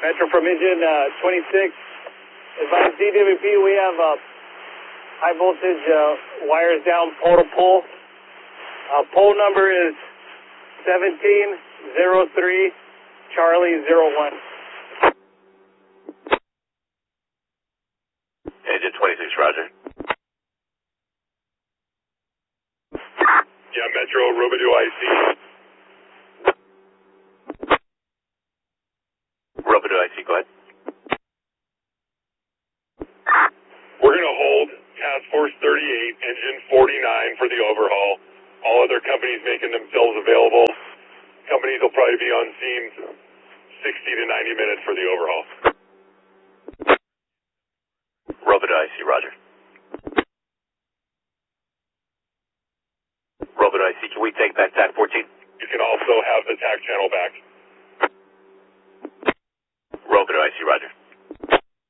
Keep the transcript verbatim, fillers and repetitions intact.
Metro from engine uh, twenty-six. Advise D W P, we have uh, high voltage uh, wires down pole to pole. Uh, pole number is seventeen zero three Charlie zero one. Engine twenty-six, roger. Yeah, Metro, Robidoux I C. Robidoux I C, go ahead. We're going to hold Task Force thirty-eight, Engine forty-nine for the overhaul. All other companies making themselves available. Companies will probably be on scene sixty to ninety minutes for the overhaul. Robidoux I C, roger. Robidoux I C, can we take back T A C fourteen? You can also have the T A C channel back. Robidoux I C, roger.